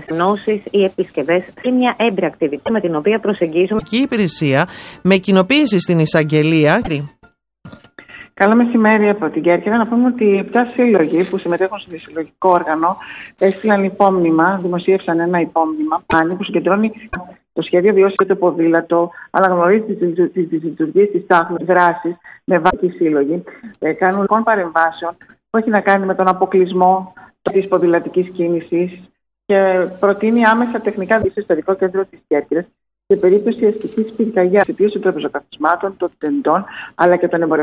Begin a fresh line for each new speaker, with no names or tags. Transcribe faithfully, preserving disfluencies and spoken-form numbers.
γνώσεις ή επισκευές. Είναι μια έμπρακτη δική με την οποία προσεγγίζουμε.
Η υπηρεσία με κοινοποίηση στην εισαγγελία.
Καλό μεσημέρι από την Κέρκυρα. Να πούμε ότι επτά σύλλογοι που συμμετέχουν στο συλλογικό όργανο έστειλαν υπόμνημα, δημοσίευσαν ένα υπόμνημα που συγκεντρώνει το σχέδιο βιώσιμο για το ποδήλατο, αλλά γνωρίζει τις λειτουργίες της τάχνης δράσης με βάση τη σύλλογη. Κάνουν λοιπόν παρεμβάσεων που έχει να κάνει με τον αποκλεισμό της ποδηλατικής κίνησης και προτείνει άμεσα τεχνικά στο ιστορικό κέντρο της Κέρκυρας σε περίπτωση αστικής πυρκαγιάς, εξαιτίας των τραπεζοκαθισμάτων, των τεντών αλλά και των εμπορευμάτων.